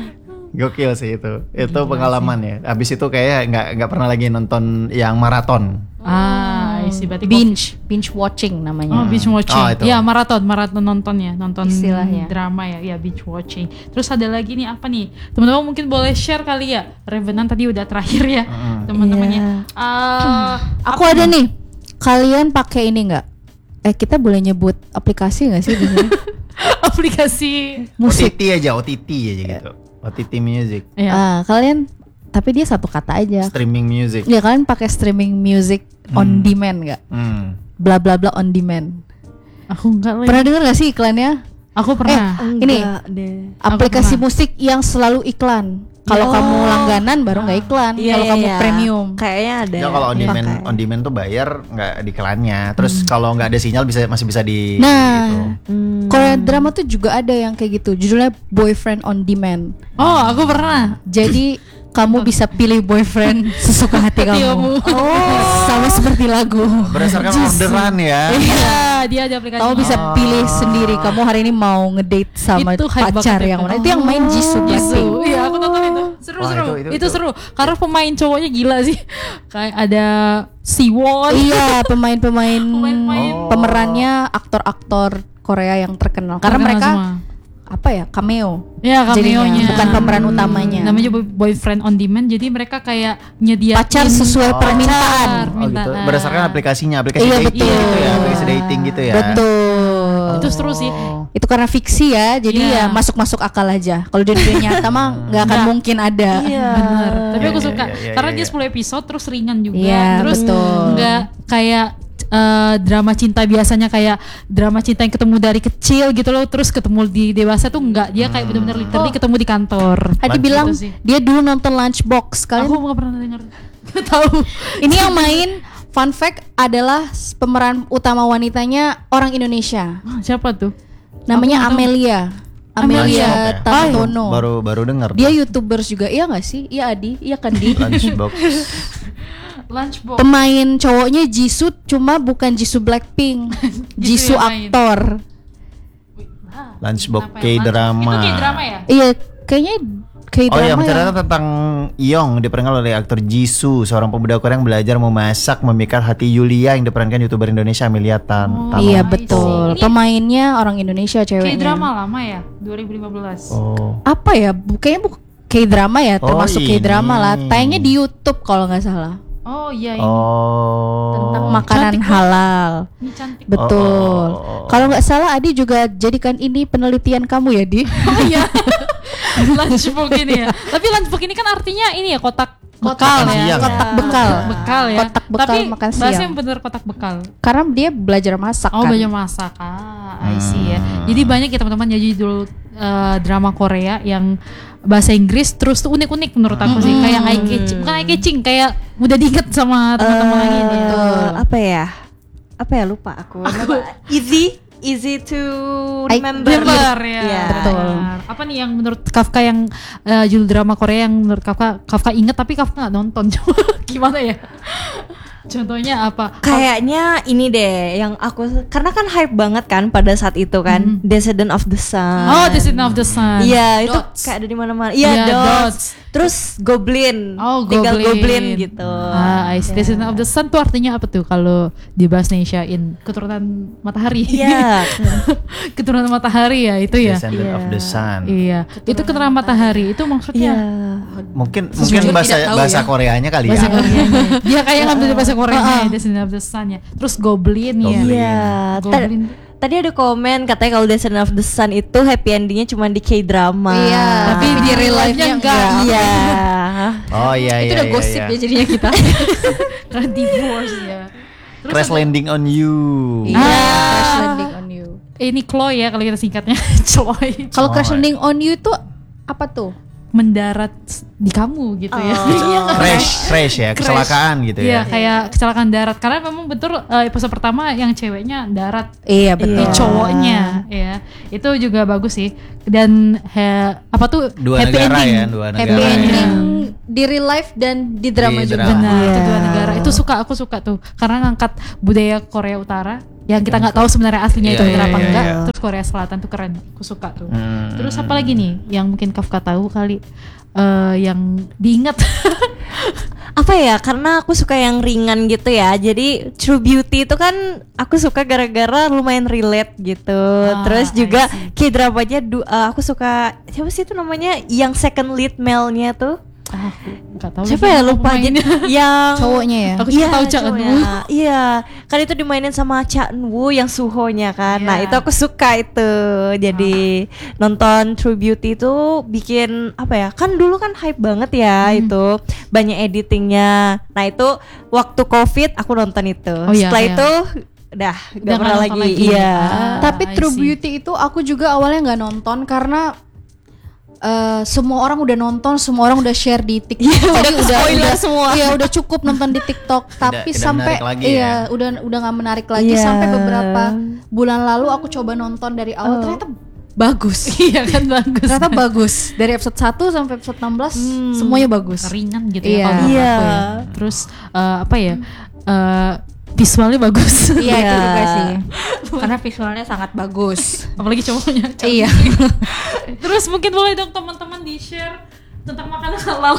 [SPEAKER 1] gokil sih itu. Itu pengalaman ya. Habis itu kayak nggak nggak pernah lagi nonton yang maraton.
[SPEAKER 3] Ah, isi berarti
[SPEAKER 5] Binge, binge watching namanya.
[SPEAKER 3] Oh, binge watching.
[SPEAKER 1] Oh, itu.
[SPEAKER 3] Ya, maraton, maraton nonton ya, nonton
[SPEAKER 5] Istilahnya.
[SPEAKER 3] drama ya, ya binge watching. Terus ada lagi nih apa nih? Teman-teman mungkin boleh share kali ya. Revenant tadi udah terakhir ya, teman-temannya.
[SPEAKER 4] Iya.
[SPEAKER 3] Ah,
[SPEAKER 4] Aku ada nih. Kalian pakai ini nggak? Eh kita boleh nyebut aplikasi nggak sih di sini?
[SPEAKER 3] aplikasi.
[SPEAKER 4] Musik.
[SPEAKER 1] O T T aja, O T T aja gitu. O T T music,
[SPEAKER 3] Ya.
[SPEAKER 4] Ah, kalian tapi dia satu kata aja.
[SPEAKER 1] streaming music.
[SPEAKER 4] Ya kalian pakai streaming music on demand nggak?
[SPEAKER 1] Hmm.
[SPEAKER 4] Bla bla bla on demand.
[SPEAKER 3] Aku enggak lagi.
[SPEAKER 4] Pernah dengar nggak sih iklannya?
[SPEAKER 3] Aku pernah.
[SPEAKER 4] Eh, ini
[SPEAKER 2] deh.
[SPEAKER 4] aplikasi
[SPEAKER 3] pernah.
[SPEAKER 4] musik yang selalu iklan. Kalau
[SPEAKER 2] Oh.
[SPEAKER 4] kamu langganan baru nggak iklan.
[SPEAKER 2] Iya,
[SPEAKER 4] Kalau
[SPEAKER 2] iya,
[SPEAKER 4] kamu
[SPEAKER 2] iya.
[SPEAKER 4] premium.
[SPEAKER 2] Kayaknya ada.
[SPEAKER 1] Ya kalau on demand,
[SPEAKER 2] Pakai.
[SPEAKER 1] on demand tuh bayar nggak di iklannya. Terus kalau nggak ada sinyal bisa masih bisa di
[SPEAKER 4] Nah,
[SPEAKER 1] gitu.
[SPEAKER 2] Hmm.
[SPEAKER 4] Korean drama tuh juga ada yang kayak gitu. Judulnya Boyfriend on Demand.
[SPEAKER 3] Oh, aku pernah.
[SPEAKER 4] Jadi kamu bisa pilih boyfriend sesuka hati kamu. Oh, sama seperti lagu.
[SPEAKER 1] Berdasarkan orderan ya.
[SPEAKER 3] Iya, dia ada aplikasi.
[SPEAKER 4] Kamu bisa pilih sendiri. Kamu hari ini mau ngedate sama
[SPEAKER 3] Itu hype
[SPEAKER 4] pacar
[SPEAKER 3] banget
[SPEAKER 4] yang
[SPEAKER 3] itu.
[SPEAKER 4] mana? Itu yang main Jisoo Blackpink.
[SPEAKER 3] Jisoo. Iya, aku nonton itu. Seru
[SPEAKER 1] Wah,
[SPEAKER 3] seru.
[SPEAKER 1] itu-
[SPEAKER 3] Itu,
[SPEAKER 1] itu- itu.
[SPEAKER 3] seru. Karena pemain cowoknya gila sih. Kayak ada Siwon.
[SPEAKER 4] Iya, pemain-pemain
[SPEAKER 3] Pemain-pemain.
[SPEAKER 4] pemerannya aktor-aktor Korea yang terkenal. Karena
[SPEAKER 3] Terkenal
[SPEAKER 4] mereka
[SPEAKER 3] semua.
[SPEAKER 4] apa ya? Cameo.
[SPEAKER 3] Ya,
[SPEAKER 4] Jadinya,
[SPEAKER 3] cameo-nya.
[SPEAKER 4] bukan pemeran utamanya.
[SPEAKER 3] Namanya boy- boyfriend on demand. Jadi mereka kayak nyediain
[SPEAKER 4] Pacar sesuai
[SPEAKER 1] Oh.
[SPEAKER 4] permintaan.
[SPEAKER 1] Oh gitu.
[SPEAKER 3] permintaan.
[SPEAKER 1] Berdasarkan aplikasinya, aplikasi
[SPEAKER 4] Iya,
[SPEAKER 1] dating
[SPEAKER 4] betul.
[SPEAKER 1] gitu ya, aplikasi dating gitu ya.
[SPEAKER 4] Betul.
[SPEAKER 3] Itu seru sih.
[SPEAKER 4] Itu karena fiksi ya, jadi
[SPEAKER 3] Iya.
[SPEAKER 4] ya masuk-masuk akal aja. Kalau di dunia nyata mah nggak akan
[SPEAKER 3] Nggak.
[SPEAKER 4] mungkin ada.
[SPEAKER 2] Iya.
[SPEAKER 3] Bener. Tapi
[SPEAKER 1] Iya,
[SPEAKER 3] aku
[SPEAKER 1] iya,
[SPEAKER 3] suka
[SPEAKER 1] iya, iya,
[SPEAKER 3] karena
[SPEAKER 1] iya,
[SPEAKER 3] dia
[SPEAKER 1] iya.
[SPEAKER 3] sepuluh episode terus ringan juga.
[SPEAKER 4] Iya,
[SPEAKER 3] terus
[SPEAKER 4] betul.
[SPEAKER 3] nggak kayak eh, drama cinta biasanya kayak drama cinta yang ketemu dari kecil gitu loh terus ketemu di dewasa tuh enggak, dia kayak benar-benar literally ketemu di kantor.
[SPEAKER 4] Adi
[SPEAKER 1] Lunch
[SPEAKER 4] bilang
[SPEAKER 3] gitu sih.
[SPEAKER 4] dia dulu nonton Lunchbox. Kalian
[SPEAKER 3] Aku nggak pernah dengar. Nggak tahu.
[SPEAKER 4] ini yang main fun fact adalah pemeran utama wanitanya orang Indonesia.
[SPEAKER 3] Ah, siapa tuh?
[SPEAKER 4] Namanya
[SPEAKER 3] Aku nggak tahu.
[SPEAKER 4] Amelia. Amelia
[SPEAKER 1] Lunchbox ya?
[SPEAKER 4] Tantono.
[SPEAKER 1] Baru baru dengar.
[SPEAKER 4] Dia YouTubers juga. Iya nggak sih? Iya Adi. Iya kan Di.
[SPEAKER 1] Lunchbox.
[SPEAKER 3] Lunchbox.
[SPEAKER 4] Pemain cowoknya Jisoo cuma bukan Jisoo Blackpink. Jisoo
[SPEAKER 3] yang main.
[SPEAKER 4] aktor.
[SPEAKER 1] Lunchbox
[SPEAKER 3] Apa ya?
[SPEAKER 1] K-drama.
[SPEAKER 3] Itu K-drama ya?
[SPEAKER 4] Iya, kayaknya kayak
[SPEAKER 1] Oh iya,
[SPEAKER 4] drama ya.
[SPEAKER 1] menceritakan tentang Yong diperankan oleh aktor Jisoo, seorang pemuda Korea yang belajar memasak memikat hati Yulia yang diperankan YouTuber Indonesia Amelia Tan. Tan-
[SPEAKER 4] Iya
[SPEAKER 3] I
[SPEAKER 4] betul.
[SPEAKER 3] see. Ini-
[SPEAKER 4] Pemainnya orang Indonesia ceweknya.
[SPEAKER 3] K-drama lama ya? dua ribu lima belas.
[SPEAKER 1] Oh.
[SPEAKER 4] Apa ya? Bu- Kayaknya bu K-drama ya,
[SPEAKER 1] Oh,
[SPEAKER 4] termasuk
[SPEAKER 1] ini.
[SPEAKER 4] K-drama lah. Tayangnya di YouTube kalau nggak salah.
[SPEAKER 3] Oh iya ini.
[SPEAKER 1] Oh.
[SPEAKER 4] Tentang makanan
[SPEAKER 3] Cantik banget.
[SPEAKER 4] halal.
[SPEAKER 3] Ini cantik.
[SPEAKER 4] Betul.
[SPEAKER 1] Oh, oh, oh, oh.
[SPEAKER 4] Kalau nggak salah Adi juga jadikan ini penelitian kamu ya, Di.
[SPEAKER 3] Oh iya. Lunchbox ini ya. Tapi lunchbox ini kan artinya ini ya kotak bekal
[SPEAKER 1] makan
[SPEAKER 3] ya.
[SPEAKER 1] siang.
[SPEAKER 4] Kotak bekal.
[SPEAKER 3] Bekal ya.
[SPEAKER 4] Kotak bekal
[SPEAKER 3] Tapi
[SPEAKER 4] makan
[SPEAKER 3] bahasanya
[SPEAKER 4] siang.
[SPEAKER 3] bener kotak bekal.
[SPEAKER 4] Karena dia belajar masak
[SPEAKER 3] Oh,
[SPEAKER 4] kan.
[SPEAKER 3] banyak masak. Ah, I see ya.
[SPEAKER 1] Hmm.
[SPEAKER 3] Jadi banyak ya teman-teman jadi judul eh, drama Korea yang bahasa Inggris terus tuh unik-unik menurut aku sih. Kayak eye catching, bukan eye catching, kayak mudah diinget sama teman-teman lagi nih.
[SPEAKER 2] Betul. Apa ya? Apa ya lupa aku. Nama- easy, easy to
[SPEAKER 4] I-
[SPEAKER 2] remember.
[SPEAKER 3] Remember ya.
[SPEAKER 2] Iya.
[SPEAKER 4] Betul.
[SPEAKER 3] benar. Apa nih yang menurut Kafka yang eh, judul drama Korea yang menurut Kafka Kafka inget tapi Kafka nggak nonton. Coba gimana ya? Contohnya apa?
[SPEAKER 4] Kayaknya ini deh yang aku karena kan hype banget kan pada saat itu kan, Descendant of the Sun.
[SPEAKER 3] Oh, Descendant of the Sun.
[SPEAKER 4] Iya, itu
[SPEAKER 5] Dots.
[SPEAKER 4] kayak ada di mana-mana. Iya,
[SPEAKER 3] Iya,
[SPEAKER 4] dots.
[SPEAKER 3] Dots.
[SPEAKER 4] Terus Goblin.
[SPEAKER 3] Oh,
[SPEAKER 4] Tinggal
[SPEAKER 3] Goblin.
[SPEAKER 4] Goblin gitu.
[SPEAKER 3] Ah, I see.
[SPEAKER 4] Ya.
[SPEAKER 3] Descendant of the Sun tuh artinya apa tuh kalau di bahasa Indonesiain? Keturunan matahari.
[SPEAKER 4] Iya.
[SPEAKER 3] Keturunan matahari ya itu ya.
[SPEAKER 1] Descendant
[SPEAKER 4] Iya.
[SPEAKER 1] of the Sun.
[SPEAKER 3] Iya, itu keturunan matahari. Itu
[SPEAKER 4] Iya.
[SPEAKER 3] maksudnya
[SPEAKER 1] Mungkin
[SPEAKER 5] Sejujurnya
[SPEAKER 1] mungkin bahasa
[SPEAKER 5] tidak tahu
[SPEAKER 1] bahasa
[SPEAKER 5] ya.
[SPEAKER 1] Koreanya kali
[SPEAKER 3] bahasa
[SPEAKER 1] ya.
[SPEAKER 3] Koreanya. Dia kayak ngambil dari bahasa Koreanya, ya, Descendant of the Sun ya. Terus Goblin, ya.
[SPEAKER 1] Goblin.
[SPEAKER 4] Iya.
[SPEAKER 3] Goblin.
[SPEAKER 4] Ta- Tadi ada komen katanya kalau Descendant of the Sun itu happy endingnya cuma di K-drama.
[SPEAKER 5] Iya.
[SPEAKER 3] Tapi di real life-nya enggak.
[SPEAKER 4] Iya.
[SPEAKER 1] Oh iya
[SPEAKER 5] Itu
[SPEAKER 1] iya
[SPEAKER 5] udah
[SPEAKER 1] iya.
[SPEAKER 5] gosip
[SPEAKER 1] iya.
[SPEAKER 5] ya jadinya kita.
[SPEAKER 3] Karena divorce ya. Terus
[SPEAKER 1] Crash
[SPEAKER 3] ada-
[SPEAKER 1] landing on you.
[SPEAKER 5] Iya,
[SPEAKER 3] Ah.
[SPEAKER 5] crash landing on you.
[SPEAKER 3] ini Chloe ya kalau kita singkatnya. Chloe.
[SPEAKER 5] Kalau crash
[SPEAKER 1] Oh.
[SPEAKER 5] landing on you itu apa tuh?
[SPEAKER 3] Mendarat di kamu gitu ya.
[SPEAKER 4] Oh.
[SPEAKER 3] Iya kan?
[SPEAKER 1] Crash, crash ya,
[SPEAKER 3] Crash.
[SPEAKER 1] kecelakaan gitu
[SPEAKER 3] Iya,
[SPEAKER 1] ya.
[SPEAKER 3] kayak kecelakaan darat. Karena memang betul eh, episode pertama yang ceweknya darat,
[SPEAKER 5] Iya
[SPEAKER 3] di
[SPEAKER 4] Iya.
[SPEAKER 3] cowoknya ya. Itu juga bagus sih. Dan he- apa tuh
[SPEAKER 1] Dua
[SPEAKER 3] happy
[SPEAKER 1] negara
[SPEAKER 3] ending.
[SPEAKER 1] ya, dua negara.
[SPEAKER 5] Happy
[SPEAKER 1] ya.
[SPEAKER 5] ending di real life dan di drama
[SPEAKER 1] Di
[SPEAKER 5] juga.
[SPEAKER 1] drama.
[SPEAKER 3] Benar,
[SPEAKER 4] Iya.
[SPEAKER 3] itu dua negara. Itu suka aku suka tuh. Karena ngangkat budaya Korea Utara yang kita nggak tahu sebenarnya aslinya itu
[SPEAKER 1] Iya,
[SPEAKER 3] benar
[SPEAKER 1] iya,
[SPEAKER 3] apa
[SPEAKER 1] iya,
[SPEAKER 3] enggak.
[SPEAKER 1] iya.
[SPEAKER 3] Terus Korea Selatan tuh keren. Aku suka tuh.
[SPEAKER 1] Hmm.
[SPEAKER 3] Terus apa lagi nih yang mungkin Kafka tahu kali eh, yang diingat?
[SPEAKER 4] Apa ya? Karena aku suka yang ringan gitu ya. Jadi True Beauty itu kan aku suka gara-gara lumayan relate gitu.
[SPEAKER 3] Ah,
[SPEAKER 4] Terus
[SPEAKER 3] I
[SPEAKER 4] juga
[SPEAKER 3] see.
[SPEAKER 4] K-dramanya du- uh, aku suka siapa sih itu namanya yang second lead male-nya tuh?
[SPEAKER 3] Ah, aku nggak tahu.
[SPEAKER 4] Siapa
[SPEAKER 3] lagi
[SPEAKER 4] ya
[SPEAKER 3] nama
[SPEAKER 4] lupa
[SPEAKER 3] pemainnya.
[SPEAKER 4] jadi yang
[SPEAKER 5] Cowoknya ya.
[SPEAKER 3] Aku cuma tahu Cha
[SPEAKER 4] cowoknya.
[SPEAKER 3] Eun-woo.
[SPEAKER 4] Iya, kan itu dimainin sama Cha Eun-woo yang Suho-nya kan. Nah,
[SPEAKER 3] Iya.
[SPEAKER 4] itu aku suka itu. Jadi nonton True Beauty itu bikin apa ya? Kan dulu kan hype banget ya
[SPEAKER 3] Hmm.
[SPEAKER 4] itu. Banyak editingnya. Nah, itu waktu Covid aku nonton itu.
[SPEAKER 3] Oh, iya,
[SPEAKER 4] Setelah
[SPEAKER 3] iya.
[SPEAKER 4] itu udah
[SPEAKER 3] Udah
[SPEAKER 4] gak pernah
[SPEAKER 3] nggak
[SPEAKER 4] lagi.
[SPEAKER 3] nonton lagi.
[SPEAKER 4] Iya.
[SPEAKER 3] Ah.
[SPEAKER 5] Tapi
[SPEAKER 3] I
[SPEAKER 5] True
[SPEAKER 3] see.
[SPEAKER 5] Beauty itu aku juga awalnya nggak nonton karena eh, semua orang udah nonton, semua orang udah share di TikTok. Jadi udah
[SPEAKER 4] spoiler
[SPEAKER 5] udah
[SPEAKER 4] semua.
[SPEAKER 5] Iya, udah cukup nonton di TikTok. Tapi
[SPEAKER 1] tidak
[SPEAKER 5] sampai
[SPEAKER 1] menarik lagi
[SPEAKER 5] iya,
[SPEAKER 1] ya.
[SPEAKER 5] udah udah nggak menarik lagi
[SPEAKER 4] Iya.
[SPEAKER 5] sampai beberapa bulan lalu aku coba nonton dari awal,
[SPEAKER 4] Oh.
[SPEAKER 5] ternyata bagus.
[SPEAKER 3] Iya kan bagus.
[SPEAKER 5] Ternyata bagus. Dari episode satu sampai episode enam belas semuanya bagus.
[SPEAKER 3] Ringan gitu
[SPEAKER 5] Iya.
[SPEAKER 3] ya kalau menurut
[SPEAKER 4] Iya.
[SPEAKER 3] aku ya. Terus eh, apa ya? Eh, visualnya bagus.
[SPEAKER 5] Iya, itu
[SPEAKER 4] Iya.
[SPEAKER 5] juga sih. Karena visualnya sangat bagus.
[SPEAKER 3] Apalagi cowoknya.
[SPEAKER 5] Iya.
[SPEAKER 3] Terus mungkin boleh dong teman-teman di-share tentang makanan halal.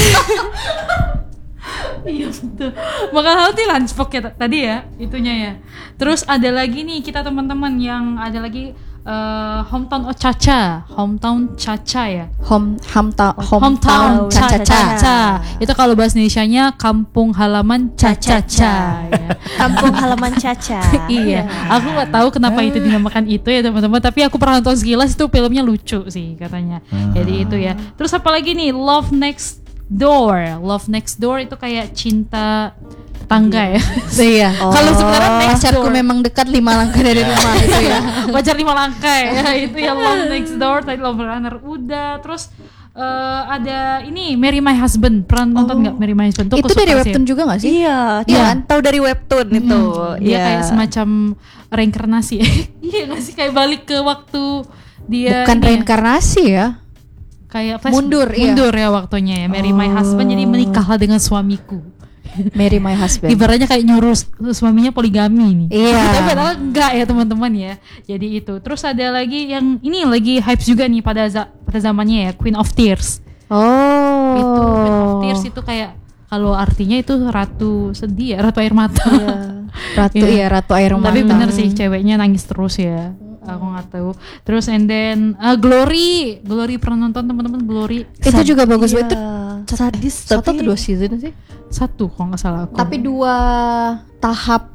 [SPEAKER 3] Iya betul. Makanan halal tuh lunchbox ya t- tadi ya, itunya ya. Terus ada lagi nih kita teman-teman yang ada lagi eh, hometown oh Caca, hometown Caca ya.
[SPEAKER 5] Home hometown
[SPEAKER 3] Hometown
[SPEAKER 5] Caca.
[SPEAKER 3] Caca. Itu kalau bahasa Indonesianya kampung halaman Caca-Caca. Ya.
[SPEAKER 4] Kampung halaman Caca.
[SPEAKER 3] Iya, aku nggak tahu kenapa itu dinamakan itu ya teman-teman. Tapi aku pernah nonton sekilas itu filmnya lucu sih katanya. Jadi itu ya. Terus apa lagi nih? Love Next Door. Love Next Door itu kayak cinta tetangga ya.
[SPEAKER 5] Iya.
[SPEAKER 3] Kalau sebenarnya next
[SPEAKER 5] pacarku
[SPEAKER 3] door.
[SPEAKER 5] memang dekat lima langkah dari rumah itu ya.
[SPEAKER 3] Pacar lima langkah ya. Itu ya Love Next Door. Tadi Love Runner udah. Terus eh, ada ini Marry My Husband. Pernah nonton nggak Marry My Husband? Tuh aku
[SPEAKER 5] Itu dari
[SPEAKER 3] suka sih.
[SPEAKER 5] webtoon juga gak sih?
[SPEAKER 4] Iya,
[SPEAKER 3] Iya.
[SPEAKER 4] kan? Tahu dari webtoon itu.
[SPEAKER 3] Dia
[SPEAKER 4] Iya.
[SPEAKER 3] kayak semacam reinkarnasi. Iya nggak sih kayak balik ke waktu dia
[SPEAKER 5] Bukan
[SPEAKER 3] ini ya,
[SPEAKER 5] reinkarnasi ya.
[SPEAKER 3] kayak flash-
[SPEAKER 5] Mundur, iya.
[SPEAKER 3] mundur ya waktunya ya. Marry my husband jadi menikahlah dengan suamiku.
[SPEAKER 5] Marry My Husband.
[SPEAKER 3] Ibaratnya kayak nyuruh suaminya poligami nih.
[SPEAKER 5] Iya.
[SPEAKER 3] Tapi padahal enggak ya teman-teman ya. Jadi itu. Terus ada lagi yang ini lagi hype juga nih pada za- pada zamannya ya, Queen of Tears.
[SPEAKER 5] Oh.
[SPEAKER 3] Itu Queen of Tears itu kayak kalau artinya itu ratu sedih ya, ratu air mata.
[SPEAKER 5] Ratu
[SPEAKER 3] Iya.
[SPEAKER 5] ya, Ratu Air Mata.
[SPEAKER 3] Tapi bener sih ceweknya nangis terus ya. Aku nggak tahu. Terus and then uh, Glory, Glory pernah nonton teman-teman Glory?
[SPEAKER 5] Itu juga bagus
[SPEAKER 4] Iya.
[SPEAKER 5] banget. Itu
[SPEAKER 4] Sadis
[SPEAKER 5] satu
[SPEAKER 4] tapi
[SPEAKER 5] atau dua season sih?
[SPEAKER 3] Satu kalau nggak salah aku.
[SPEAKER 5] Tapi dua tahap,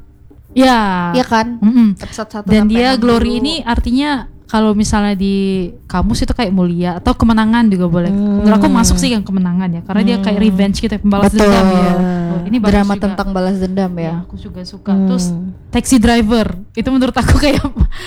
[SPEAKER 3] ya.
[SPEAKER 5] ya kan?
[SPEAKER 3] Mm-mm.
[SPEAKER 5] Episode satu
[SPEAKER 3] Dan
[SPEAKER 5] sampai
[SPEAKER 3] dia
[SPEAKER 5] enam
[SPEAKER 3] Glory
[SPEAKER 5] dulu.
[SPEAKER 3] ini artinya kalau misalnya di kamus itu kayak mulia atau kemenangan juga boleh. Menurut aku masuk sih yang kemenangan ya, karena dia kayak revenge gitu, ya, pembalas
[SPEAKER 5] Betul.
[SPEAKER 3] dendam ya. Oh, ini bagus
[SPEAKER 5] drama
[SPEAKER 3] juga.
[SPEAKER 5] tentang balas dendam
[SPEAKER 3] Ya,
[SPEAKER 5] ya.
[SPEAKER 3] aku juga suka. Terus Taxi Driver itu menurut aku kayak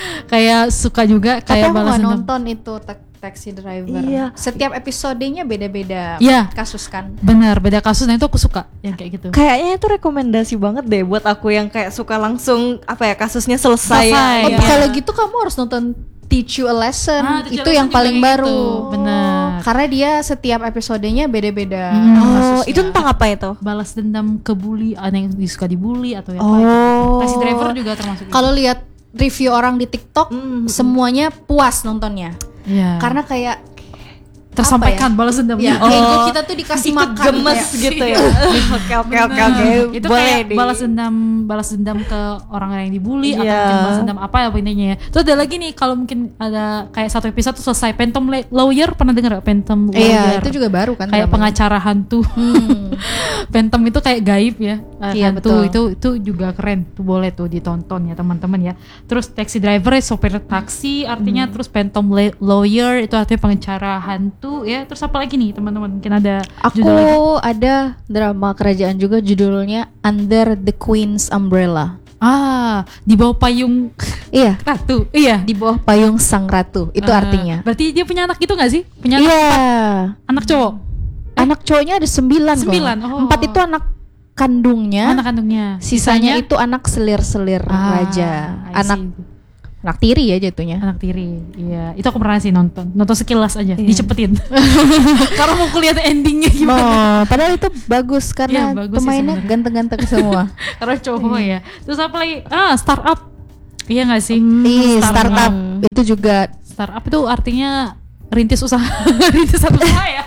[SPEAKER 3] kayak suka juga
[SPEAKER 5] Tapi
[SPEAKER 3] kayak
[SPEAKER 5] aku
[SPEAKER 3] balas
[SPEAKER 5] nggak
[SPEAKER 3] dendam.
[SPEAKER 5] nonton itu Ta- Taxi Driver.
[SPEAKER 4] Iya.
[SPEAKER 5] Setiap episodenya beda-beda.
[SPEAKER 3] Iya.
[SPEAKER 5] Kasus kan.
[SPEAKER 3] Benar, beda kasus. Nah itu aku suka yang kayak gitu.
[SPEAKER 4] Kayaknya itu rekomendasi banget deh buat aku yang kayak suka langsung apa ya kasusnya selesai.
[SPEAKER 3] Selesai.
[SPEAKER 5] Oh,
[SPEAKER 3] Iya.
[SPEAKER 5] kalau gitu kamu harus nonton Teach You a Lesson.
[SPEAKER 3] Ah, Teach You a
[SPEAKER 5] Itu
[SPEAKER 3] Lesson
[SPEAKER 5] yang
[SPEAKER 3] juga
[SPEAKER 5] paling
[SPEAKER 3] kayak
[SPEAKER 5] baru.
[SPEAKER 3] gitu. Benar.
[SPEAKER 5] Karena dia setiap episodenya beda-beda.
[SPEAKER 3] Hmm.
[SPEAKER 4] Oh,
[SPEAKER 5] kasusnya.
[SPEAKER 4] itu tentang apa itu?
[SPEAKER 3] Balas dendam ke bully, ada yang suka dibully atau yang
[SPEAKER 4] Oh.
[SPEAKER 3] apa gitu. Taxi Driver juga termasuk.
[SPEAKER 5] Kalau lihat review orang di TikTok,
[SPEAKER 4] Hmm.
[SPEAKER 5] semuanya puas nontonnya.
[SPEAKER 3] ya.
[SPEAKER 5] Karena kayak
[SPEAKER 3] tersampaikan balas dendam.
[SPEAKER 5] ya,
[SPEAKER 3] Oh.
[SPEAKER 5] ego kita tuh dikasih
[SPEAKER 4] Ikut
[SPEAKER 5] makan
[SPEAKER 4] gemes
[SPEAKER 5] kayak-
[SPEAKER 4] gitu ya. Oke oke oke
[SPEAKER 3] Bener.
[SPEAKER 4] oke.
[SPEAKER 3] Itu
[SPEAKER 4] Boleh
[SPEAKER 3] kayak
[SPEAKER 4] nih.
[SPEAKER 3] balas dendam balas dendam ke orang yang dibully atau
[SPEAKER 4] Iya.
[SPEAKER 3] mungkin balas dendam apa ya intinya ya. Terus ada lagi nih kalau mungkin ada kayak satu episode tuh selesai Phantom La- Lawyer, pernah dengar gak Phantom Lawyer?
[SPEAKER 5] Iya, itu juga baru kan
[SPEAKER 3] kayak
[SPEAKER 5] dramanya.
[SPEAKER 3] pengacara hantu.
[SPEAKER 5] Hmm.
[SPEAKER 3] Phantom itu kayak gaib ya. eh,
[SPEAKER 5] Iya,
[SPEAKER 3] hantu
[SPEAKER 5] betul.
[SPEAKER 3] itu itu juga keren. Tuh boleh tuh ditonton ya teman-teman ya. Terus Taxi Driver ya sopir taksi artinya,
[SPEAKER 5] Hmm.
[SPEAKER 3] terus Phantom La- Lawyer itu artinya pengacara hantu ya. Terus apa lagi nih teman-teman? Mungkin ada
[SPEAKER 5] Aku
[SPEAKER 3] judul lagi?
[SPEAKER 5] ada drama kerajaan juga judulnya Under the Queen's Umbrella.
[SPEAKER 3] Ah, di bawah payung
[SPEAKER 5] Iya,
[SPEAKER 3] ratu. Iya.
[SPEAKER 5] di bawah payung sang ratu. Itu
[SPEAKER 3] Ah,
[SPEAKER 5] artinya.
[SPEAKER 3] Berarti dia punya anak gitu gak sih? Punya anak,
[SPEAKER 5] Iya.
[SPEAKER 3] anak cowok?
[SPEAKER 5] Anak cowoknya ada sembilan. kok.
[SPEAKER 3] Sembilan, oh.
[SPEAKER 5] Empat itu anak kandungnya.
[SPEAKER 3] Anak kandungnya.
[SPEAKER 5] Sisanya itu anak selir-selir
[SPEAKER 3] Ah,
[SPEAKER 5] raja.
[SPEAKER 3] I
[SPEAKER 5] Anak
[SPEAKER 3] see.
[SPEAKER 5] anak tiri ya jatuhnya.
[SPEAKER 3] Anak tiri. Iya, itu aku pernah sih nonton. Nonton sekilas aja,
[SPEAKER 5] Iya.
[SPEAKER 3] dicepetin. Karena mau kulihat endingnya gimana.
[SPEAKER 5] Oh, padahal itu bagus karena
[SPEAKER 3] Iya, bagus sih
[SPEAKER 5] pemainnya
[SPEAKER 3] sebenarnya.
[SPEAKER 5] ganteng-ganteng semua.
[SPEAKER 3] Karena cowok ya. Terus apa lagi? Ah, startup. Iya gak sih?
[SPEAKER 5] Ih, startup itu juga
[SPEAKER 3] Startup itu artinya rintis usaha. Rintis satu usaha ya.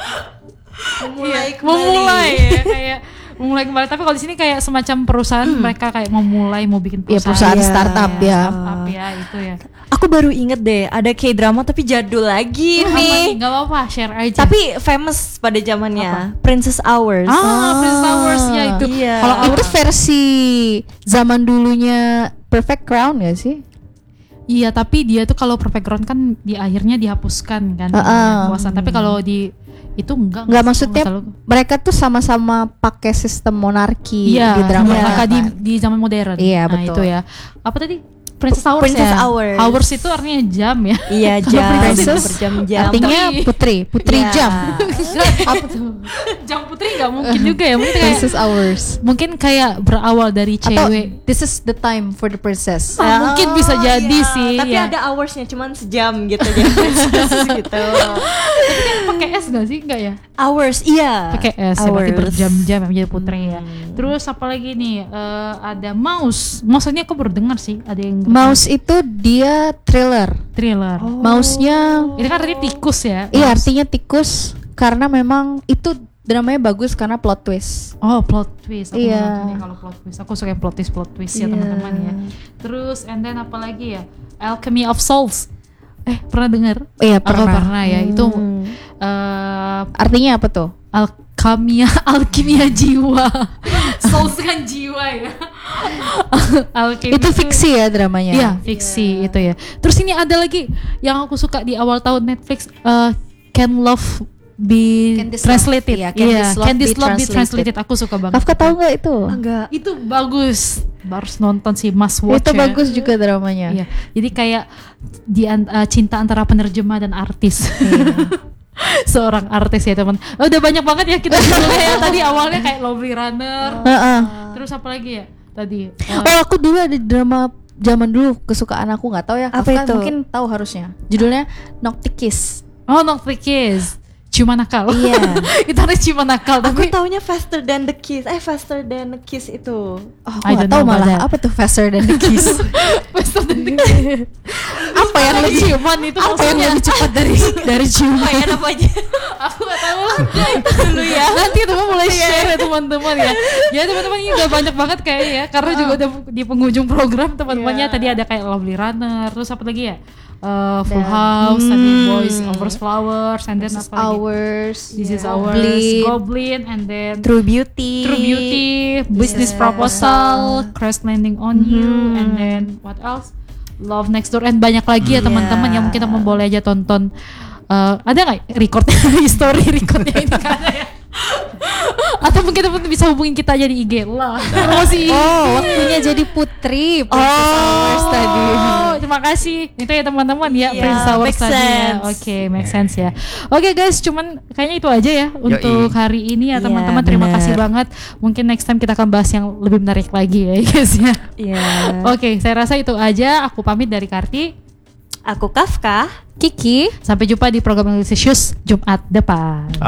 [SPEAKER 4] Memulai
[SPEAKER 3] Iya,
[SPEAKER 4] kembali.
[SPEAKER 3] memulai ya, kayak memulai kembali. Tapi kalau di sini kayak semacam perusahaan mereka kayak memulai mau bikin
[SPEAKER 5] ya
[SPEAKER 3] perusahaan.
[SPEAKER 5] perusahaan
[SPEAKER 4] Iya.
[SPEAKER 5] startup ya.
[SPEAKER 3] Startup ya itu ya.
[SPEAKER 4] Aku baru inget deh, ada K-drama tapi jadul lagi
[SPEAKER 3] Apa nih?
[SPEAKER 4] nih.
[SPEAKER 3] Gak apa-apa, share aja.
[SPEAKER 4] Tapi famous pada zamannya, Princess Hours.
[SPEAKER 3] ah, Prince Hours ya itu.
[SPEAKER 4] Iya.
[SPEAKER 3] Kalau
[SPEAKER 5] Itu versi zaman dulunya Perfect Crown ya sih?
[SPEAKER 3] iya, tapi dia tuh kalau perfect ground kan di akhirnya dihapuskan kan
[SPEAKER 5] Uh-uh.
[SPEAKER 3] kekuasaan. Tapi kalau di itu enggak.
[SPEAKER 5] Enggak,
[SPEAKER 3] sih,
[SPEAKER 5] maksudnya
[SPEAKER 3] kalau nggak salah.
[SPEAKER 5] mereka tuh sama-sama pakai sistem monarki
[SPEAKER 3] Iya,
[SPEAKER 5] di drama
[SPEAKER 3] iya.
[SPEAKER 5] mereka.
[SPEAKER 3] di di zaman modern.
[SPEAKER 5] Iya,
[SPEAKER 3] nah,
[SPEAKER 5] betul.
[SPEAKER 3] itu ya. Apa tadi? Princess Hours
[SPEAKER 4] Princess
[SPEAKER 3] ya.
[SPEAKER 4] Hours.
[SPEAKER 3] Hours itu artinya jam ya.
[SPEAKER 4] Iya, jam
[SPEAKER 5] Princess
[SPEAKER 4] berjam-jam.
[SPEAKER 5] Artinya putri, putri
[SPEAKER 4] Iya.
[SPEAKER 5] jam.
[SPEAKER 3] Apa tuh? Jam putri nggak mungkin juga ya. Mungkin kayak
[SPEAKER 5] Princess hours.
[SPEAKER 3] mungkin kayak berawal dari
[SPEAKER 5] Atau
[SPEAKER 3] cewek.
[SPEAKER 5] this is the time for the princess.
[SPEAKER 3] Ah, mungkin bisa jadi
[SPEAKER 4] iya.
[SPEAKER 3] sih.
[SPEAKER 4] Tapi
[SPEAKER 3] ya.
[SPEAKER 4] ada hoursnya cuman sejam gitu jadi princess gitu.
[SPEAKER 3] Tapi kan pakai S nggak sih? Enggak ya?
[SPEAKER 4] Hours, iya.
[SPEAKER 3] Pakai S ya, berarti
[SPEAKER 4] Hours.
[SPEAKER 3] berjam-jam ya menjadi putri ya. Terus apa lagi nih? Eh, ada mouse. Mouse-nya aku baru dengar sih. Ada yang
[SPEAKER 5] Mouse itu dia thriller.
[SPEAKER 3] thriller.
[SPEAKER 5] Mouse-nya
[SPEAKER 3] Itu kan tadi tikus ya.
[SPEAKER 5] iya
[SPEAKER 3] Mouse.
[SPEAKER 5] artinya tikus karena memang itu dramanya bagus karena plot twist.
[SPEAKER 3] Oh, plot twist. Aku
[SPEAKER 5] Iya.
[SPEAKER 3] mau nonton nih kalau plot twist. Aku suka yang plot twist plot twist ya
[SPEAKER 4] Iya.
[SPEAKER 3] teman-teman ya. Terus and then apa lagi ya? Alchemy of Souls. Eh, pernah dengar?
[SPEAKER 5] Iya,
[SPEAKER 3] Aku
[SPEAKER 5] pernah.
[SPEAKER 3] pernah ya. Itu
[SPEAKER 4] Hmm.
[SPEAKER 3] eh
[SPEAKER 5] Artinya apa tuh?
[SPEAKER 3] alkimia alkimia jiwa. Souls kan jiwa ya. Alchemy
[SPEAKER 5] Itu fiksi ya dramanya.
[SPEAKER 3] Iya, fiksi itu ya. Terus ini ada lagi yang aku suka di awal tahun Netflix, eh, Can Love Be
[SPEAKER 5] Can This Love-
[SPEAKER 3] Translated.
[SPEAKER 5] iya, Can This Love
[SPEAKER 3] Can This
[SPEAKER 5] Be
[SPEAKER 3] Love Be
[SPEAKER 5] Translated.
[SPEAKER 3] Translated. Aku suka banget.
[SPEAKER 5] Kafka tahu nggak itu?
[SPEAKER 4] Enggak.
[SPEAKER 3] Itu bagus. Harus nonton sih, must watch.
[SPEAKER 5] Itu
[SPEAKER 3] ya.
[SPEAKER 5] bagus juga dramanya.
[SPEAKER 3] Iya. Jadi kayak di an- eh, cinta antara penerjemah dan artis. Seorang artis ya teman. Oh, udah banyak banget ya kita judulnya ya. Tadi awalnya kayak Lovely Runner.
[SPEAKER 5] Heeh.
[SPEAKER 3] Terus apa lagi ya? Tadi. eh,
[SPEAKER 5] Oh, aku dulu ada drama zaman dulu kesukaan aku nggak tahu ya.
[SPEAKER 4] Apa
[SPEAKER 5] Kafka
[SPEAKER 4] itu?
[SPEAKER 5] mungkin tahu harusnya. Judulnya Noctic Kiss.
[SPEAKER 3] Oh, Noctic Kiss. Cuma nakal.
[SPEAKER 4] Iya.
[SPEAKER 3] Itu harus cuma nakal
[SPEAKER 4] Aku
[SPEAKER 3] tapi
[SPEAKER 4] taunya Faster Than the Kiss. Eh, Faster Than the Kiss itu.
[SPEAKER 5] Oh,
[SPEAKER 3] I
[SPEAKER 5] aku nggak
[SPEAKER 3] don't
[SPEAKER 5] tahu
[SPEAKER 3] know about
[SPEAKER 5] malah
[SPEAKER 3] that.
[SPEAKER 5] apa tuh Faster Than the Kiss.
[SPEAKER 3] Faster than the Kiss. Apa yang lebih ciuman itu
[SPEAKER 5] Apa yang
[SPEAKER 3] maksudnya?
[SPEAKER 5] lebih cepat dari dari ciuman?
[SPEAKER 4] Kayak apa aja?
[SPEAKER 3] Aku gak tahu lah. Dulu ya. Nanti teman mulai share ya teman-teman ya. Ya teman-teman ini udah banyak banget kayaknya ya. Karena juga udah di penghujung program teman-temannya tadi ada kayak Lovely Runner. Terus apa lagi ya? Eh, Full
[SPEAKER 5] Dan-
[SPEAKER 3] House, tadi Boys Over Flowers, and then
[SPEAKER 5] This is
[SPEAKER 3] apa lagi?
[SPEAKER 5] ours.
[SPEAKER 3] This is
[SPEAKER 5] Yeah.
[SPEAKER 3] Ours,
[SPEAKER 5] Goblin.
[SPEAKER 3] Goblin, and then
[SPEAKER 4] True Beauty.
[SPEAKER 3] True Beauty, Business
[SPEAKER 5] Yes.
[SPEAKER 3] Proposal, Crash Landing on You, and then what else? Love Next Door, and banyak lagi ya teman-teman yang mungkin teman boleh aja tonton. Eh, ada nggak recordnya, history recordnya ini kan ada ya? Atau mungkin teman bisa hubungin kita aja di I G lah. Promosi.
[SPEAKER 5] Oh, waktunya jadi putri Princess Hours tadi.
[SPEAKER 3] Oh, terima kasih. Itu ya teman-teman ya,
[SPEAKER 4] Iya,
[SPEAKER 3] Princess Hours
[SPEAKER 4] make
[SPEAKER 3] tadi ya.
[SPEAKER 4] sense.
[SPEAKER 3] Oke, make sense ya. Oke guys, cuman kayaknya itu aja ya untuk hari ini ya
[SPEAKER 4] Iya,
[SPEAKER 3] teman-teman. Terima
[SPEAKER 4] bener.
[SPEAKER 3] kasih banget. Mungkin next time kita akan bahas yang lebih menarik lagi ya guys ya.
[SPEAKER 4] Iya.
[SPEAKER 3] Oke, saya rasa itu aja. Aku pamit dari Karti.
[SPEAKER 4] Aku Kafka.
[SPEAKER 2] Kiki.
[SPEAKER 3] Sampai jumpa di program English Jumat depan.